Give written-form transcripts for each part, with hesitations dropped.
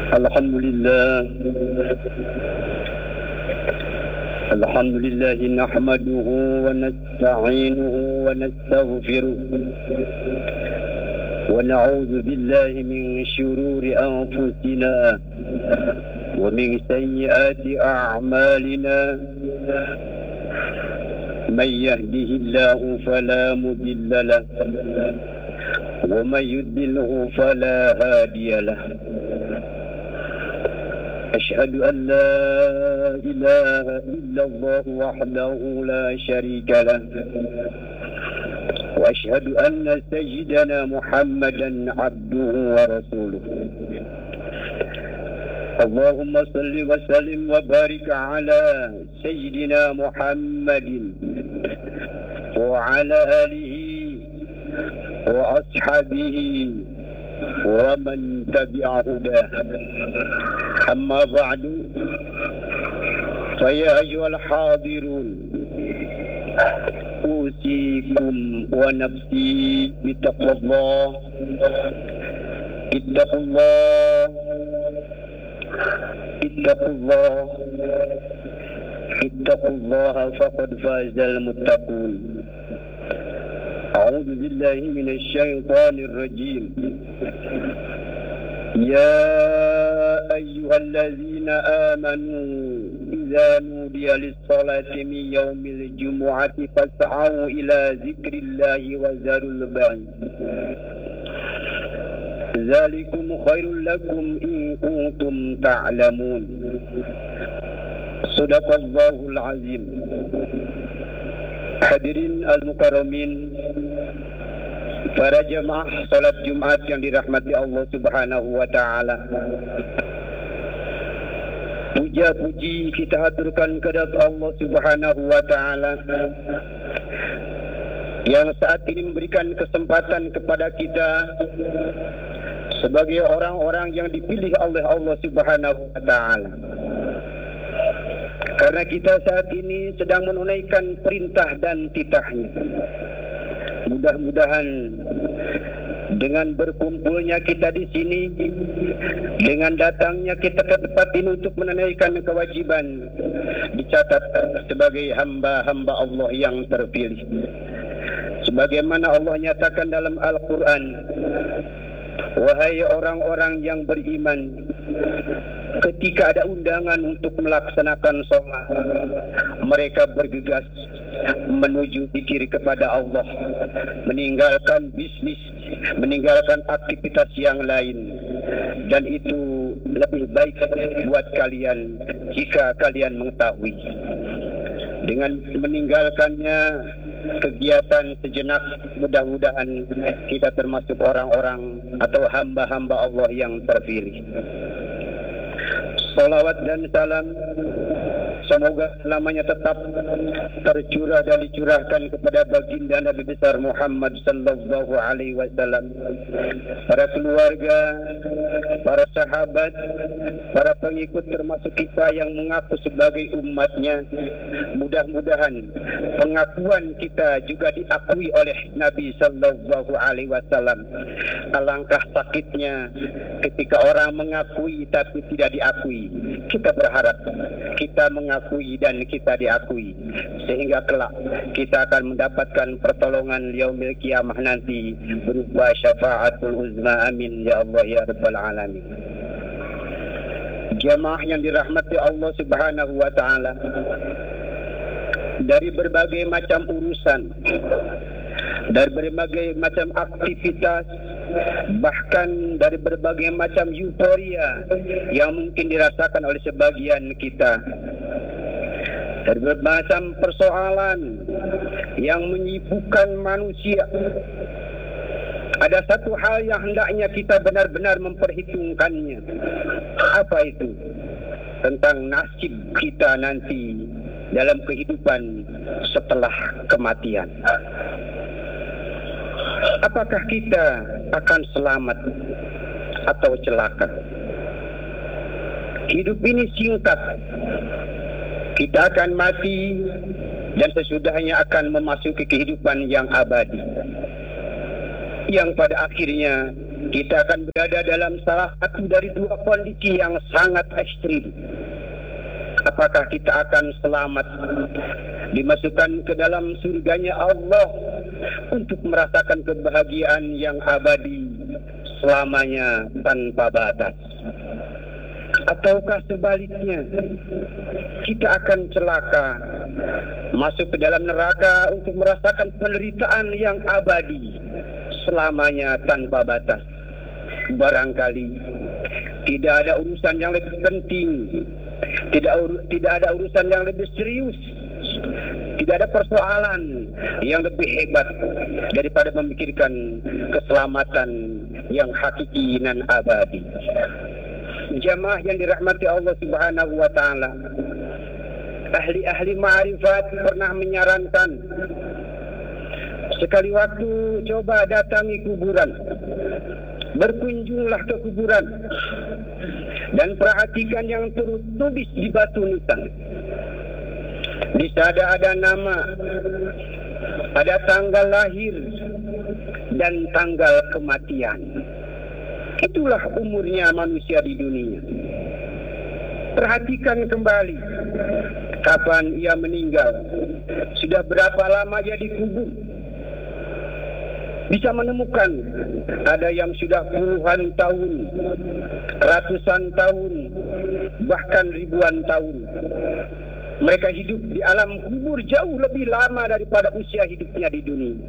Alhamdulillah nahmaduhu wa nasta'inuhu wa nastaghfiruh wa na'udzu billahi min shururi anfusina wa min sayyiati a'malina man yahdihillahu fala mudilla lahu wa man yudlilhu fala hadiya lahu. أشهد أن لا إله إلا الله وحده لا شريك له وأشهد أن سيدنا محمدا عبده ورسوله. اللهم صل وسلم وبارك على سيدنا محمد وعلى آله وأصحابه ومن تبع هداه. أما بعد فيا أيها الحاضرون أوصيكم ونفسي بتقوى الله. اتقوا الله اتقوا الله اتقوا الله فقد فاز المتقون. أعوذ بالله من الشيطان الرجيم. يا أيها الذين آمنوا إذا نودي للصلاة من يوم الجمعة فاسعوا إلى ذكر الله وذروا البيع ذلكم خير لكم إن كنتم تعلمون. صدق الله العظيم. Hadirin al-mukarramin, para jemaah salat Jumat yang dirahmati Allah Subhanahu wa taala. Puja-puji kita aturkan kepada Allah Subhanahu wa taala yang saat ini memberikan kesempatan kepada kita sebagai orang-orang yang dipilih oleh Allah Subhanahu wa taala. Karena kita saat ini sedang menunaikan perintah dan titahnya. Mudah-mudahan dengan berkumpulnya kita di sini, dengan datangnya kita ke tempat ini untuk menunaikan kewajiban, dicatat sebagai hamba-hamba Allah yang terpilih. Sebagaimana Allah nyatakan dalam Al-Quran, wahai orang-orang yang beriman, ketika ada undangan untuk melaksanakan sholat, mereka bergegas menuju zikir kepada Allah, meninggalkan bisnis, meninggalkan aktivitas yang lain. Dan itu lebih baik buat kalian jika kalian mengetahui. Dengan meninggalkannya kegiatan sejenak, mudah-mudahan kita termasuk orang-orang atau hamba-hamba Allah yang terpilih. Salawat dan salam semoga selamanya tetap tercurah dan dicurahkan kepada baginda Nabi besar Muhammad sallallahu alaihi wasallam, para keluarga, para sahabat, para pengikut termasuk kita yang mengaku sebagai umatnya. Mudah-mudahan pengakuan kita juga diakui oleh Nabi sallallahu alaihi wasallam. Alangkah sakitnya ketika orang mengakui tapi tidak diakui. Kita berharap kita mengakui dan kita diakui, sehingga kelak kita akan mendapatkan pertolongan yaumil qiyamah nanti berupa syafaatul uzma. Amin ya Allah ya rabbal alamin. Jemaah yang dirahmati Allah Subhanahu wa taala, dari berbagai macam urusan, dari berbagai macam aktivitas, bahkan dari berbagai macam euforia yang mungkin dirasakan oleh sebagian kita, dari berbagai macam persoalan yang menyibukkan manusia, ada satu hal yang hendaknya kita benar-benar memperhitungkannya. Apa itu? Tentang nasib kita nanti dalam kehidupan setelah kematian. Apakah kita akan selamat atau celaka? Hidup ini singkat. Kita akan mati dan sesudahnya akan memasuki kehidupan yang abadi, yang pada akhirnya kita akan berada dalam salah satu dari dua kondisi yang sangat ekstrim. Apakah kita akan selamat dimasukkan ke dalam surganya Allah untuk merasakan kebahagiaan yang abadi selamanya tanpa batas, ataukah sebaliknya kita akan celaka masuk ke dalam neraka untuk merasakan penderitaan yang abadi selamanya tanpa batas. Barangkali tidak ada urusan yang lebih penting, tidak ada urusan yang lebih serius, tidak ada persoalan yang lebih hebat daripada memikirkan keselamatan yang hakiki dan abadi. Jamaah yang dirahmati Allah Subhanahu wa taala, ahli-ahli ma'rifat pernah menyarankan sekali waktu coba datangi kuburan, berkunjunglah ke kuburan dan perhatikan yang tertulis di batu nisan. Di sana ada nama, ada tanggal lahir dan tanggal kematian. Itulah umurnya manusia di dunia. Perhatikan kembali kapan ia meninggal, sudah berapa lama ia dikubur. Bisa menemukan ada yang sudah puluhan tahun, ratusan tahun, bahkan ribuan tahun. Mereka hidup di alam kubur jauh lebih lama daripada usia hidupnya di dunia.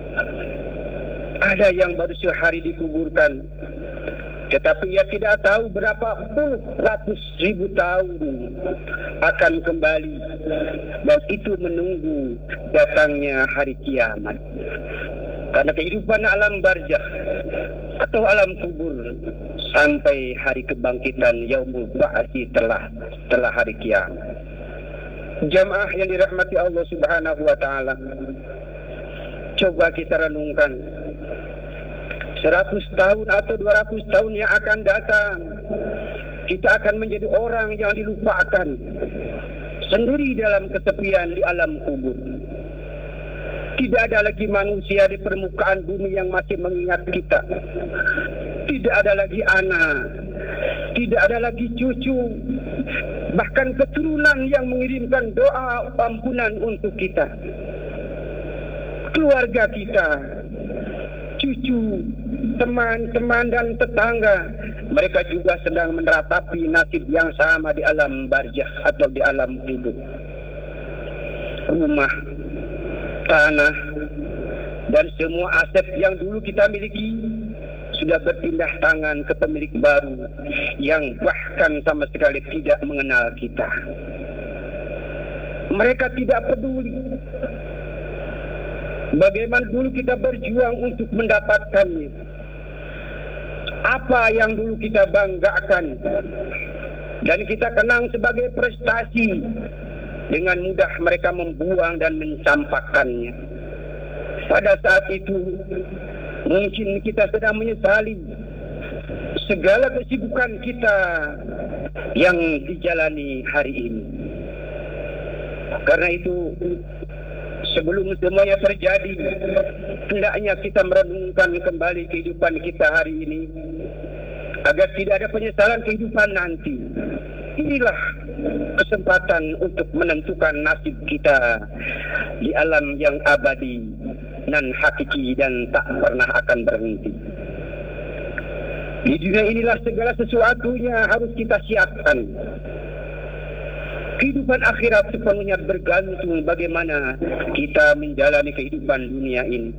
Ada yang baru sehari dikuburkan, tetapi ia tidak tahu berapa puluh ratus ribu tahun akan kembali, dan itu menunggu datangnya hari kiamat. Karena kehidupan alam barzakh atau alam kubur sampai hari kebangkitan yaumul ba'tsi telah hari kiamat. Jamaah yang dirahmati Allah Subhanahu wa taala, coba kita renungkan 100 tahun atau 200 tahun yang akan datang, kita akan menjadi orang yang dilupakan sendiri dalam kesepian di alam kubur. Tidak ada lagi manusia di permukaan bumi yang masih mengingat kita. Tidak ada lagi anak, tidak ada lagi cucu, bahkan keturunan yang mengirimkan doa ampunan untuk kita. Keluarga kita, cucu, teman-teman dan tetangga, mereka juga sedang meratapi nasib yang sama di alam barzakh atau di alam kubur. Rumah, tanah, dan semua aset yang dulu kita miliki sudah berpindah tangan ke pemilik baru yang bahkan sama sekali tidak mengenal kita. Mereka tidak peduli bagaimana dulu kita berjuang untuk mendapatkannya, apa yang dulu kita banggakan dan kita kenang sebagai prestasi. Dengan mudah mereka membuang dan mencampakkannya. Pada saat itu mungkin kita sedang menyesali segala kesibukan kita yang dijalani hari ini. Karena itu sebelum semuanya terjadi, hendaknya kita merenungkan kembali kehidupan kita hari ini agar tidak ada penyesalan kehidupan nanti. Inilah kesempatan untuk menentukan nasib kita di alam yang abadi dan hakiki dan tak pernah akan berhenti. Di dunia inilah segala sesuatunya harus kita siapkan. Kehidupan akhirat sepenuhnya bergantung bagaimana kita menjalani kehidupan dunia ini.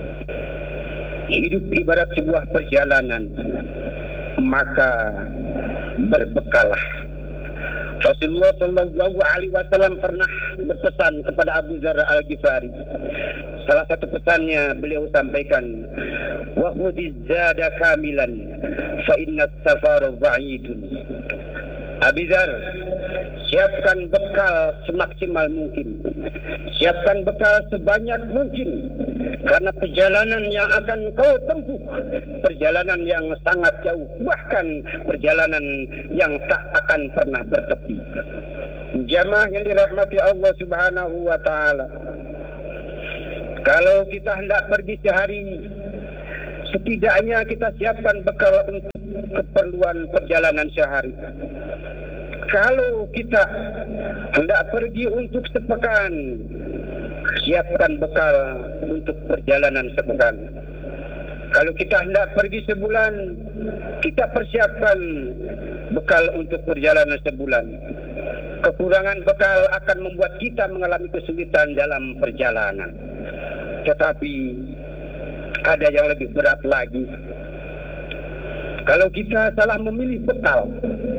Hidup ibarat sebuah perjalanan, maka berbekalah. Rasulullah Shallallahu Alaihi Wasallam pernah berpesan kepada Abu Dzar Al-Ghifari. Salah satu pesannya beliau sampaikan, wa khudhiz zada kamilan fa inna as-safara ba'idun. Abu Dzar, siapkan bekal semaksimal mungkin, siapkan bekal sebanyak mungkin, karena perjalanan yang akan kau tempuh, perjalanan yang sangat jauh, bahkan perjalanan yang tak akan pernah bertepi. Jamaah yang dirahmati Allah Subhanahu wa taala, kalau kita hendak pergi sehari setidaknya kita siapkan bekal untuk keperluan perjalanan sehari. Kalau kita hendak pergi untuk sepekan, siapkan bekal untuk perjalanan sepekan. Kalau kita hendak pergi sebulan, kita persiapkan bekal untuk perjalanan sebulan. Kekurangan bekal akan membuat kita mengalami kesulitan dalam perjalanan. Tetapi ada yang lebih berat lagi. Kalau kita salah memilih bekal,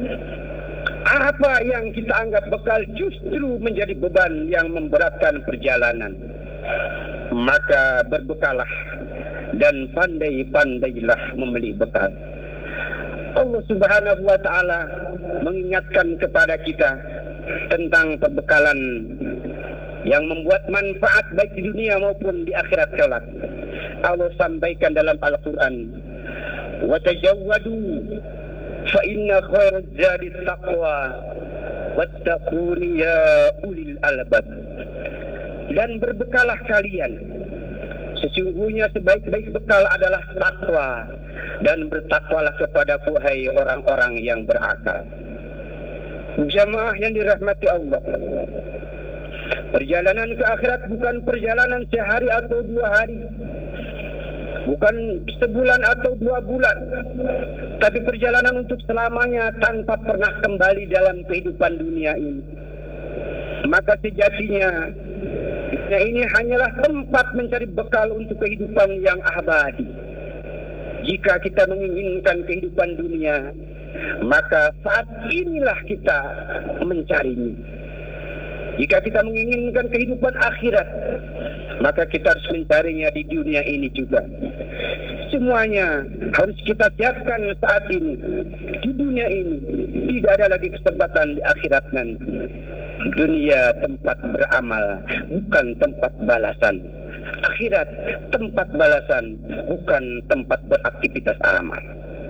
apa yang kita anggap bekal justru menjadi beban yang memberatkan perjalanan. Maka berbekalah dan pandai-pandailah memilih bekal. Allah Subhanahu wa ta'ala mengingatkan kepada kita tentang perbekalan yang membuat manfaat baik di dunia maupun di akhirat kelak. Allah sampaikan dalam Al-Quran, wa tajawwadu fa inna khairaz zadi taqwa wattaquni ya ulil albab. Dan berbekalah kalian, sesungguhnya sebaik-baik bekal adalah takwa, dan bertakwalah kepadaku hai orang-orang yang berakal. Jamaah yang dirahmati Allah, perjalanan ke akhirat bukan perjalanan sehari atau 2 hari, bukan sebulan atau 2 bulan, tapi perjalanan untuk selamanya tanpa pernah kembali dalam kehidupan dunia ini. Maka sejatinya dunia ini hanyalah tempat mencari bekal untuk kehidupan yang abadi. Jika kita menginginkan kehidupan dunia, maka saat inilah kita mencarinya. Jika kita menginginkan kehidupan akhirat, maka kita harus mencarinya di dunia ini juga. Semuanya harus kita siapkan saat ini. Di dunia ini tidak ada lagi kesempatan di akhirat nanti. Dunia tempat beramal, bukan tempat balasan. Akhirat tempat balasan, bukan tempat beraktivitas amal.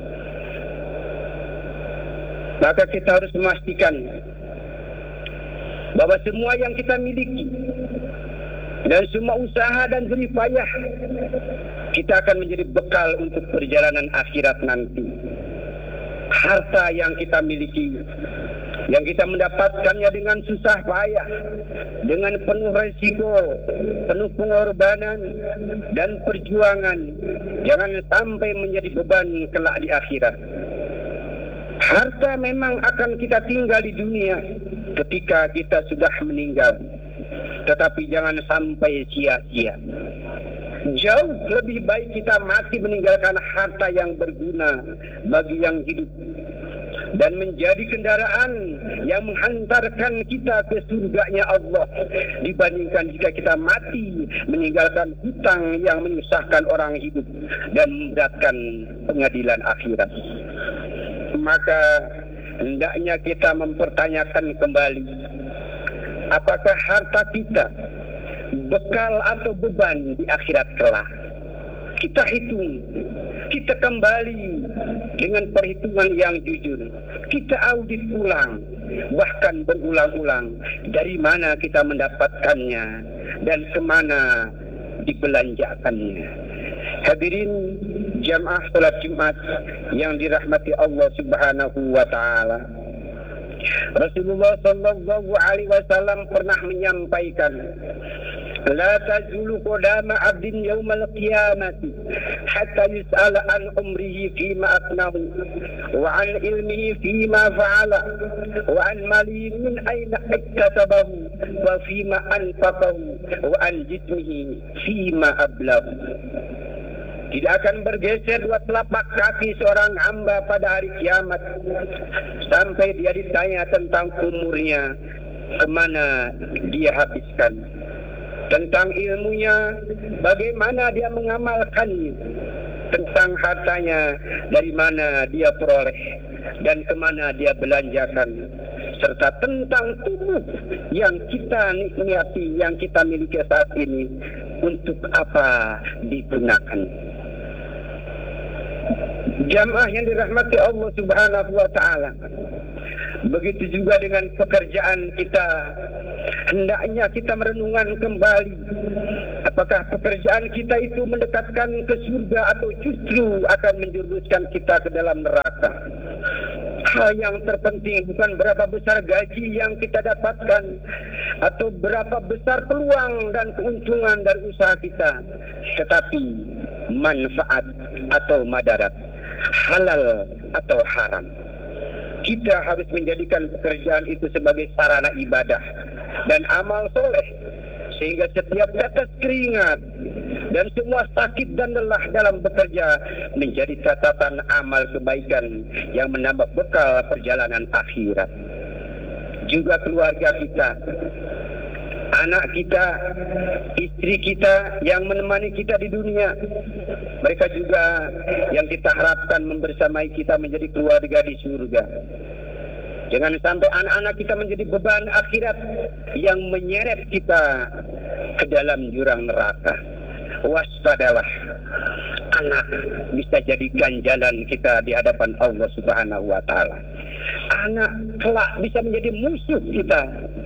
Maka kita harus memastikan bahwa semua yang kita miliki dan semua usaha dan jerih payah kita akan menjadi bekal untuk perjalanan akhirat nanti. Harta yang kita miliki, yang kita mendapatkannya dengan susah payah, dengan penuh resiko, penuh pengorbanan dan perjuangan, jangan sampai menjadi beban kelak di akhirat. Harta memang akan kita tinggal di dunia ketika kita sudah meninggal, tetapi jangan sampai sia-sia. Jauh lebih baik kita mati meninggalkan harta yang berguna bagi yang hidup dan menjadi kendaraan yang menghantarkan kita ke surganya Allah, dibandingkan jika kita mati meninggalkan hutang yang menyusahkan orang hidup dan memberatkan pengadilan akhirat. Maka hendaknya kita mempertanyakan kembali, apakah harta kita bekal atau beban di akhirat kelak? Kita hitung, kita kembali dengan perhitungan yang jujur. Kita audit ulang, bahkan berulang-ulang, dari mana kita mendapatkannya dan kemana dibelanjakannya. Hadirin jamaah salat Jumat yang dirahmati Allah Subhanahu wa ta'ala, Rasulullah sallallahu alaihi wasallam pernah menyampaikan, la tazulu qadama 'abdin yaumal qiyamati hatta yus'ala an umrihi fima afnahu wa an ilmihi fima fa'ala wa an malihi min aina iktasabahu wa fima anfaqahu wa an jismihi fima ablahu. Tidak akan bergeser 2 telapak kaki seorang hamba pada hari kiamat sampai dia ditanya tentang umurnya, kemana dia habiskan, tentang ilmunya, bagaimana dia mengamalkannya, tentang hartanya, dari mana dia peroleh dan kemana dia belanjakan, serta tentang tubuh yang kita nikmati, yang kita miliki saat ini, untuk apa digunakan. Jamaah yang dirahmati Allah Subhanahu wa ta'ala, Begitu juga dengan pekerjaan kita. Hendaknya kita merenungkan kembali, apakah pekerjaan kita itu mendekatkan ke surga atau justru akan menjerumuskan kita ke dalam neraka. Hal yang terpenting bukan berapa besar gaji yang kita dapatkan atau berapa besar peluang dan keuntungan dari usaha kita, tetapi manfaat atau madarat, halal atau haram. Kita harus menjadikan pekerjaan itu sebagai sarana ibadah dan amal soleh, sehingga setiap tetes keringat dan semua sakit dan lelah dalam bekerja menjadi catatan amal kebaikan yang menambah bekal perjalanan akhirat. Juga keluarga kita, anak kita, istri kita yang menemani kita di dunia, mereka juga yang kita harapkan membersamai kita menjadi keluarga di surga. Jangan sampai anak-anak kita menjadi beban akhirat yang menyeret kita ke dalam jurang neraka. Waspadalah, anak bisa jadi ganjalan kita di hadapan Allah Subhanahu wa Ta'ala. Anak kelak bisa menjadi musuh kita.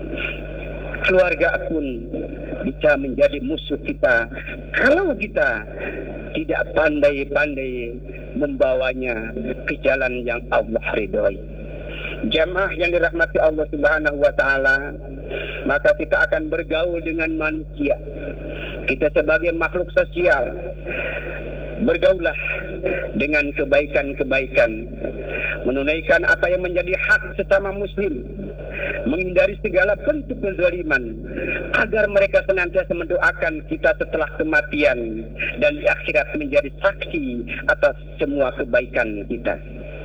Keluarga pun bisa menjadi musuh kita kalau kita tidak pandai-pandai membawanya ke jalan yang Allah ridhoi. Jamaah yang dirahmati Allah Subhanahu wa Ta'ala, maka kita akan bergaul dengan manusia. Kita sebagai makhluk sosial, bergaulah dengan kebaikan-kebaikan, menunaikan apa yang menjadi hak sesama muslim, menghindari segala bentuk kezaliman, agar mereka senantiasa mendoakan kita setelah kematian dan di akhirat menjadi saksi atas semua kebaikan kita.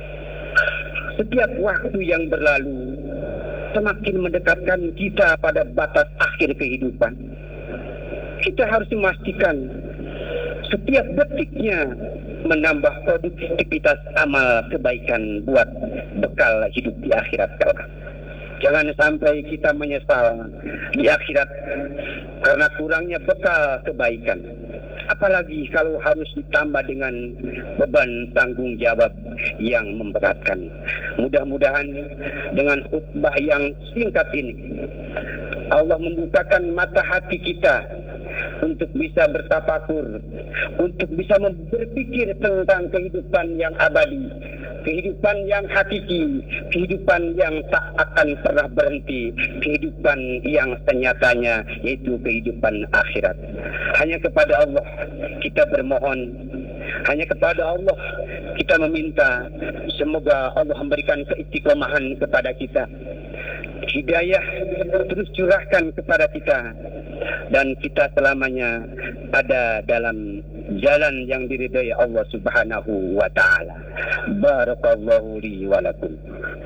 Setiap waktu yang berlalu semakin mendekatkan kita pada batas akhir kehidupan. Kita harus memastikan setiap detiknya menambah produktivitas amal kebaikan buat bekal hidup di akhirat kelak. Jangan sampai kita menyesal di akhirat karena kurangnya bekal kebaikan. Apalagi kalau harus ditambah dengan beban tanggung jawab yang memberatkan. Mudah-mudahan dengan khutbah yang singkat ini, Allah membukakan mata hati kita untuk bisa bertafakur, untuk bisa berpikir tentang kehidupan yang abadi, kehidupan yang hakiki, kehidupan yang tak akan pernah berhenti, kehidupan yang senyatanya, yaitu kehidupan akhirat. Hanya kepada Allah kita bermohon, hanya kepada Allah kita meminta, semoga Allah memberikan keistiqomahan kepada kita, hidayah terus curahkan kepada kita, dan kita selamanya ada dalam jalan yang diridhai Allah Subhanahu wa Ta'ala. Barakallahu li wa lakum.